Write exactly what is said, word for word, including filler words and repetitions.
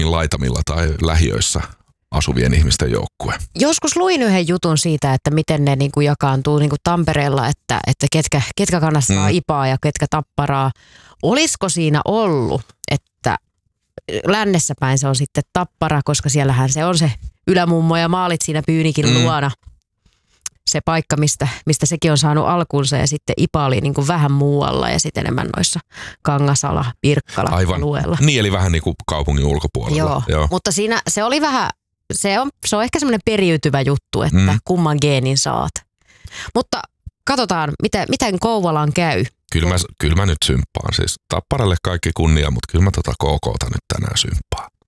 kaupungin laitamilla tai lähiöissä asuvien ihmisten joukkue. Joskus luin yhden jutun siitä, että miten ne niinku jakaantuu niinku Tampereella, että, että ketkä, ketkä kannattaa mm. Ipaa ja ketkä Tapparaa. Olisiko siinä ollut, että lännessä päin se on sitten Tappara, koska siellähän se on se ylämummo ja maalit siinä Pyynikin mm. luona. Se paikka, mistä, mistä sekin on saanut alkunsa, ja sitten Ipa oli niin kuin vähän muualla ja sitten enemmän noissa Kangasala, Pirkkala alueella. Niin, eli vähän niin kuin kaupungin ulkopuolella. Joo, Joo. Mutta siinä se oli vähän, se on, se on ehkä semmoinen periytyvä juttu, että mm. kumman geenin saat. Mutta katsotaan, miten, miten Kouvolaan käy. Kyllä mä, kyllä mä nyt symppaan. Siis Tapparalle kaikki kunnia, mutta kyllä mä tota K K:ta nyt tänään symppaan.